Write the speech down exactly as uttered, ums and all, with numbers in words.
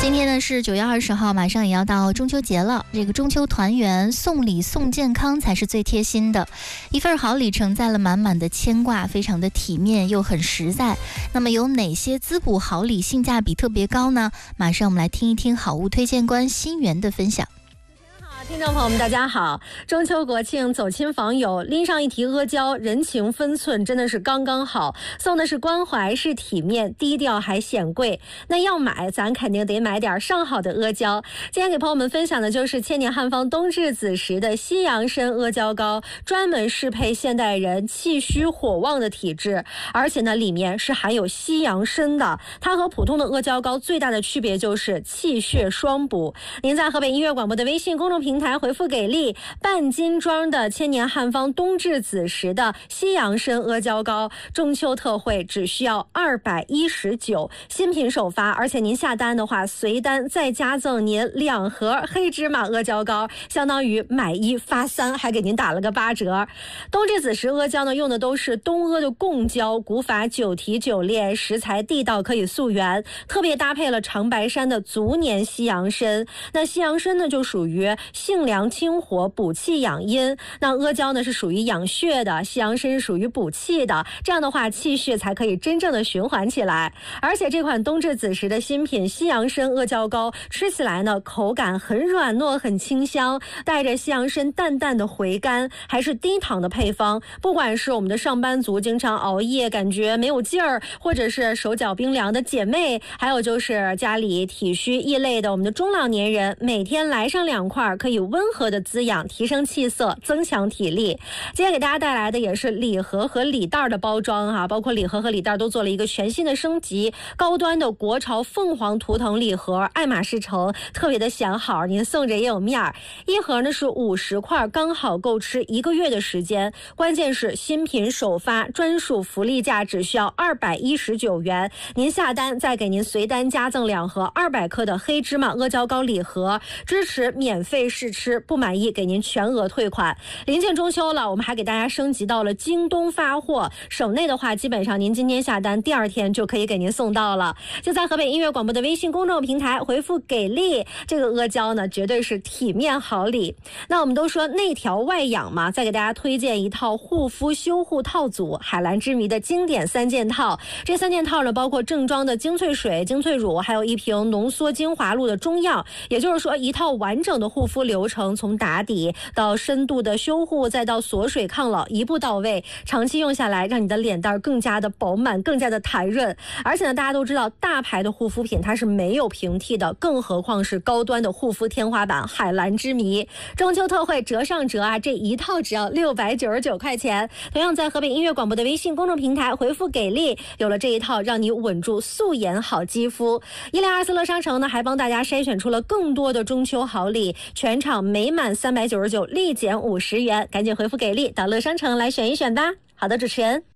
今天呢是九月二十号，马上也要到中秋节了。这个中秋团圆，送礼送健康才是最贴心的。一份好礼承载了满满的牵挂，非常的体面又很实在。那么有哪些滋补好礼性价比特别高呢？马上我们来听一听好物推荐官新源的分享。 听众朋友们大家好，中秋国庆走亲访友，拎上一提阿胶，人情分寸真的是刚刚好，送的是关怀是体面，低调还显贵。那要买咱肯定得买点上好的阿胶。今天给朋友们分享的就是千年汉方冬至子时的西洋参阿胶膏，专门适配现代人气虚火旺的体质，而且呢里面是含有西洋参的。它和普通的阿胶膏最大的区别就是气血双补。您在河北音乐广播的微信公众平台回复给力，半斤装的千年汉方冬至子时的西洋参阿胶膏，中秋特惠只需要二百一十九，新品首发，而且您下单的话，随单再加赠您两盒黑芝麻阿胶膏，相当于买一发三，还给您打了个八折。冬至子时阿胶呢，用的都是东阿的贡胶，古法九提九炼，食材地道，可以溯源，特别搭配了长白山的足年西洋参。那西洋参呢，就属于性凉清火，补气养阴。那阿胶呢是属于养血的，西洋参是属于补气的，这样的话气血才可以真正的循环起来。而且这款冬至子时的新品西洋参阿胶膏，吃起来呢口感很软糯很清香，带着西洋参淡淡的回甘，还是低糖的配方。不管是我们的上班族经常熬夜感觉没有劲儿，或者是手脚冰凉的姐妹，还有就是家里体虚易累的我们的中老年人，每天来上两块，可以温和的滋养，提升气色，增强体力。今天给大家带来的也是礼盒和礼袋的包装哈，包括礼盒和礼袋都做了一个全新的升级，高端的国潮凤凰图腾礼盒，爱马仕城，特别的显好，您送着也有面儿。一盒呢是五十块，刚好够吃一个月的时间。关键是新品首发，专属福利价只需要二百一十九元，您下单再给您随单加赠两盒二百克的黑芝麻阿胶膏礼盒，支持免费试吃，不满意给您全额退款。临近中秋了，我们还给大家升级到了京东发货，省内的话基本上您今天下单，第二天就可以给您送到了。就在河北音乐广播的微信公众平台回复给力，这个阿胶呢绝对是体面好礼。那我们都说内调外养嘛，再给大家推荐一套护肤修护套组，海蓝之谜的经典三件套。这三件套呢包括正装的精粹水、精粹乳，还有一瓶浓缩精华露的中药，也就是说一套完整的护肤流程，从打底到深度的修护，再到锁水抗老，一步到位，长期用下来让你的脸蛋更加的饱满，更加的弹润。而且呢大家都知道大牌的护肤品它是没有平替的，更何况是高端的护肤天花板海蓝之谜。中秋特惠折上折啊，这一套只要六百九十九块钱。同样在河北音乐广播的微信公众平台回复给力，有了这一套让你稳住素颜好肌肤。一零二四乐商城呢还帮大家筛选出了更多的中秋好礼，全场每满三百九十九立减五十元，赶紧回复给力到乐商城来选一选吧。好的，主持人。